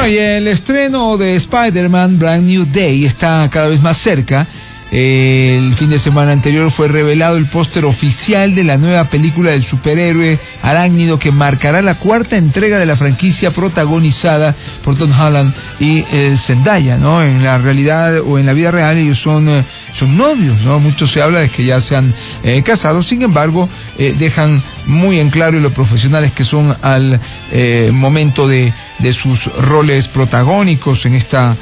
y el estreno de Spider-Man Brand New Day está cada vez más cerca. El fin de semana anterior fue revelado el póster oficial de la nueva película del superhéroe arácnido que marcará la cuarta entrega de la franquicia protagonizada por Tom Holland y Zendaya, ¿no? En la realidad o en la vida real ellos son novios, ¿no? Mucho se habla de que ya se han casado, sin embargo, dejan muy en claro lo profesionales que son al momento de sus roles protagónicos en esta